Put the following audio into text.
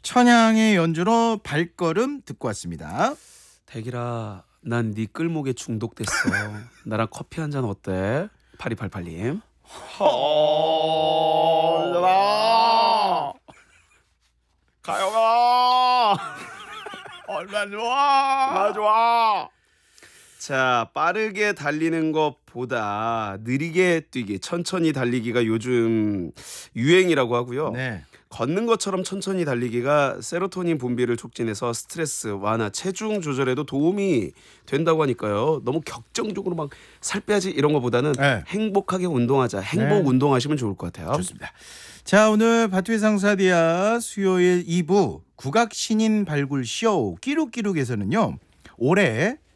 천양의 연주로 발걸음 듣고 왔습니다. 대기라, 난 네 끌목에 중독됐어. 나랑 커피 한 잔 어때? 8288님. 가영아 얼마 좋아. 좋아. 자, 빠르게 달리는 것보다 느리게 뛰기, 천천히 달리기가 요즘 유행이라고 하고요. 네. 걷는 것처럼 천천히 달리기가 세로토닌 분비를 촉진해서 스트레스 완화, 체중 조절에도 도움이 된다고 하니까요. 너무 격정적으로 막 살 빼야지 이런 것보다는 네. 행복하게 운동하자. 행복 네. 운동하시면 좋을 것 같아요. 좋습니다. 자, 오늘 바투의 상사디아 수요일 2부 국악 신인 발굴 쇼 끼룩끼룩에서는요. 올해